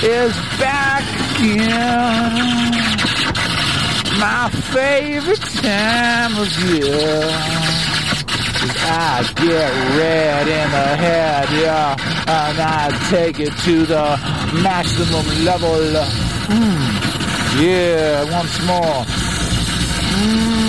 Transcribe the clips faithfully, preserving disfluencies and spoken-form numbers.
is back again. My favorite time of year. I get red in the head, yeah, and I take it to the maximum level. Mm. Yeah, once more. Mm.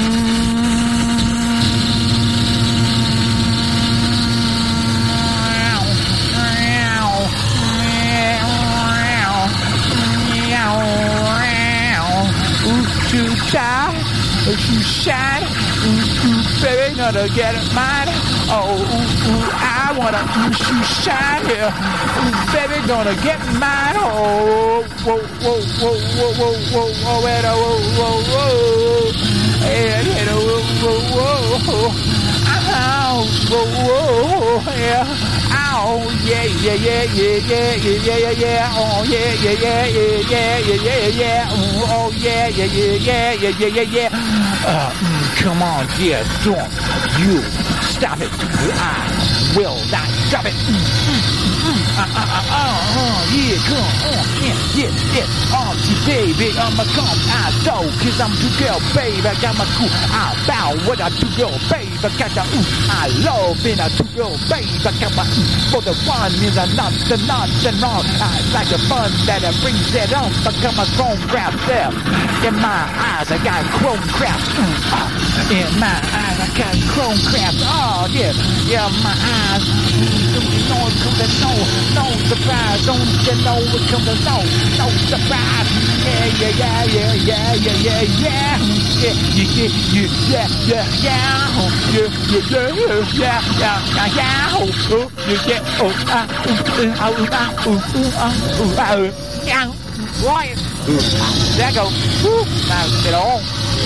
Too tired, too shine, ooh, ooh, baby, gonna get it mine. Oh, ooh, ooh, I wanna ooh, shoot shine here. Ooh, baby, gonna get mine. Oh, whoa, whoa, whoa, whoa, whoa, whoa, whoa, whoa, whoa, whoa, yeah, yeah, whoa, whoa, whoa, ow, whoa, whoa, yeah. Oh yeah, yeah, yeah, yeah, yeah, yeah, yeah, yeah, yeah. Oh yeah, yeah, yeah, yeah, yeah, yeah, yeah, yeah. Oh yeah, yeah, yeah, yeah, yeah, yeah, yeah, yeah. Uh, mm, come on, yeah, don't you stop it. I will not stop it. Mm, mm, mm, uh, uh, uh, uh, uh, yeah, come on, yeah, yeah, yeah. Oh, baby, I'ma come out though, cause I'm too girl, baby. I got my cool. I bow what I do, girl, baby. I got the ooh, I love being a two girl, baby. I got my ooh. For the fun is a not the not the not. I like the fun that it brings it on. Become a chrome craft there. In my eyes, I got chrome craft. Mm, uh, in my eyes, I got chrome craft. Oh yeah, yeah, my eyes. Don't you know it comes to no, no surprise. Don't you know it comes to no, no surprise. Yeah, yeah, yeah, yeah, yeah, yeah, yeah, yeah, yeah, yeah, yeah, yeah, yeah, yeah, yeah, yeah, yeah, yeah, yeah, yeah, oh, yeah. Oh, ah, ooh, ah, ooh, ah, ooh, ooh, ah, ooh, ah, ooh, yeah, right. There I go. Woo, now get on.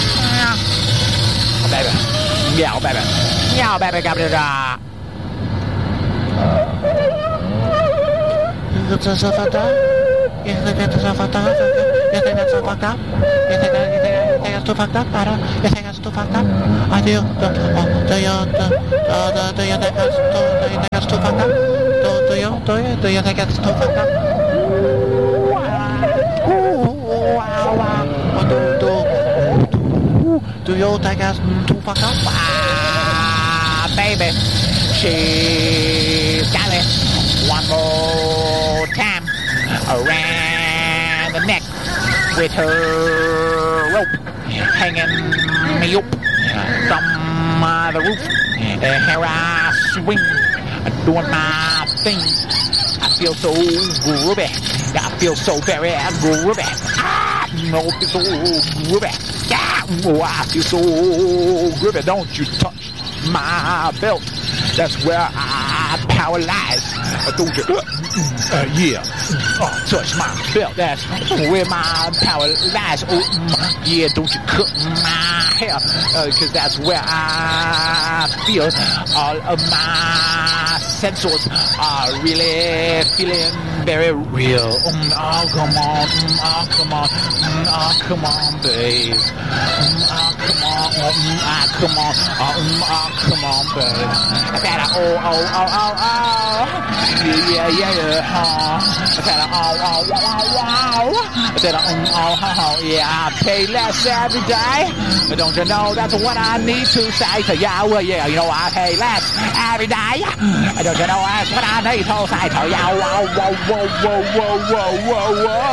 Oh, baby. Yeah, baby. Yeah, baby, got it. It's so fucked up. You think that's so fucked up? You think that's so fucked up? You think that you think that's too fucked up? I don't. You think that's too fucked up? I do. Do you? Do do you think that's too? Do you think that's too fucked up? Do do you? Do you? Do you think that's too fucked up? Do do do you think that's too fucked up? Ah, baby, she's got it. One more time around the neck with her rope hanging me up from uh, the roof. Uh, here I swing, doing my thing. I feel so groovy. I feel so very groovy. Ah, no, I feel so groovy. Yeah, oh, I feel so groovy. Don't you touch my belt. That's where I power lies. Don't you? Uh, yeah. Oh, touch my belt. That's where my power lies. Oh, yeah. Don't you cut my hair? Uh, Cause that's where I feel all of my sensors are really feeling very real. Mm, oh, come on. Mm, oh, come on. Mm, oh, come on, babe. Mm, oh, come on. Mm, oh, come on. Oh, mm, oh, come on, babe. I said, oh, oh, oh, oh, oh. Yeah, yeah, yeah, yeah. Oh. I said, oh, oh, wow, wow, wow. I said, oh, oh, oh, oh, yeah, I pay less every day. But don't you know that's what I need to say to you? Well, yeah, you know I pay less every day. Don't you know that's what I need to say to you? Whoa, whoa, whoa, whoa, whoa, whoa, whoa, whoa.